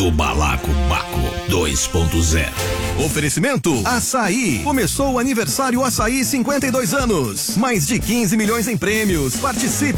do Balaco Baco 2.0. Oferecimento Açaí. Começou o aniversário Açaí 52 anos. Mais de 15 milhões em prêmios. Participe.